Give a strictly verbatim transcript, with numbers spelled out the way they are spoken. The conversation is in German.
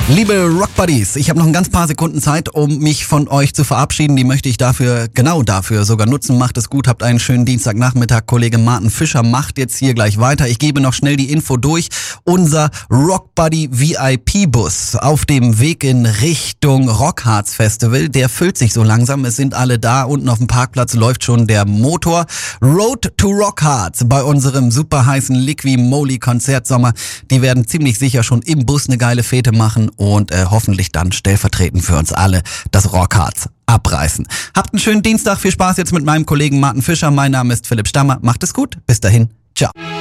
Liebe Rock Buddies, ich habe noch ein ganz paar Sekunden Zeit, um mich von euch zu verabschieden. Die möchte ich dafür, genau dafür sogar nutzen. Macht es gut, habt einen schönen Dienstagnachmittag. Kollege Martin Fischer macht jetzt hier gleich weiter. Ich gebe noch schnell die Info durch. Unser Rock Buddy V I P-Bus auf dem Weg in Richtung Rockharz Festival, der füllt sich so langsam. Es sind alle da. Unten auf dem Parkplatz läuft schon der Motor. Road to Rockharz bei unserem super heißen Liqui Moly Konzertsommer. Die werden ziemlich sicher schon im Bus eine geile Fete machen und äh, hoffentlich dann stellvertretend für uns alle das Rockharz abreißen. Habt einen schönen Dienstag, viel Spaß jetzt mit meinem Kollegen Martin Fischer. Mein Name ist Philipp Stammer. Macht es gut, bis dahin, ciao.